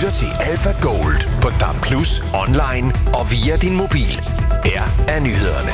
lytter til Alpha Gold på DAB+, online og via din mobil. Her er nyhederne.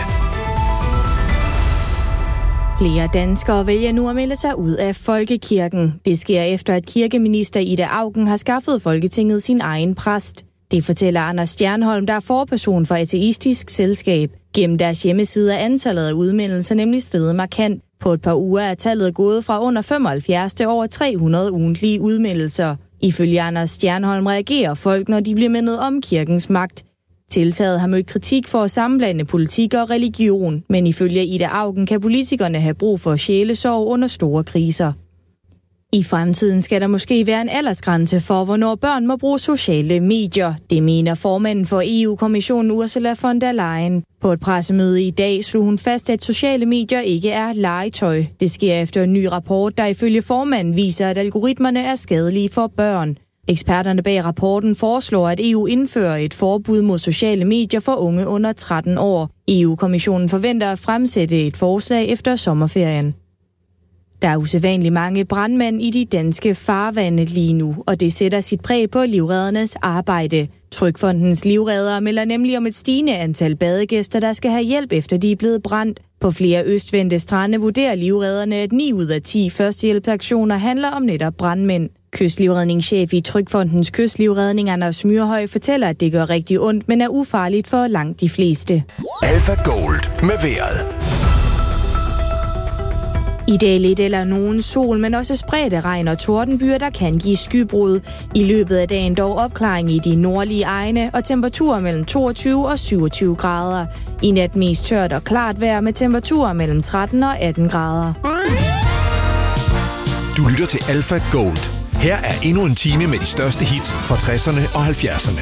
Flere danskere vælger nu at melde sig ud af folkekirken. Det sker efter, at kirkeminister Ida Auken har skaffet Folketinget sin egen præst. Det fortæller Anders Stjernholm, der er forperson for Ateistisk Selskab. Gennem deres hjemmeside er antallet af udmeldelser nemlig steget markant. På et par uger er tallet gået fra under 75 til over 300 ugentlige udmeldelser. Ifølge Anders Stjernholm reagerer folk, når de bliver mindet om kirkens magt. Tiltaget har mødt kritik for at sammenblande politik og religion, men ifølge Ida Auken kan politikerne have brug for sjælesorg under store kriser. I fremtiden skal der måske være en aldersgrænse for, hvornår børn må bruge sociale medier. Det mener formanden for EU-kommissionen Ursula von der Leyen. På et pressemøde i dag slog hun fast, at sociale medier ikke er legetøj. Det sker efter en ny rapport, der ifølge formanden viser, at algoritmerne er skadelige for børn. Eksperterne bag rapporten foreslår, at EU indfører et forbud mod sociale medier for unge under 13 år. EU-kommissionen forventer at fremsætte et forslag efter sommerferien. Der er usædvanligt mange brandmænd i de danske farvande lige nu, og det sætter sit præg på livreddernes arbejde. Trygfondens livreddere melder nemlig om et stigende antal badegæster, der skal have hjælp efter de er blevet brændt. På flere østvendte strande vurderer livredderne, at 9 ud af 10 førstehjælpsaktioner handler om netop brandmænd. Kystlivredningschef i Trygfondens Kystlivredning, Anders Myrhøj, fortæller, at det gør rigtig ondt, men er ufarligt for langt de fleste. Alpha Gold med vejret. I dag lidt eller nogen sol, men også spredte regn og tordenbyer, der kan give skybrud. I løbet af dagen dog opklaring i de nordlige egne og temperaturer mellem 22 og 27 grader. I nat mest tørt og klart vejr med temperaturer mellem 13 og 18 grader. Du lytter til Alpha Gold. Her er endnu en time med de største hits fra 60'erne og 70'erne.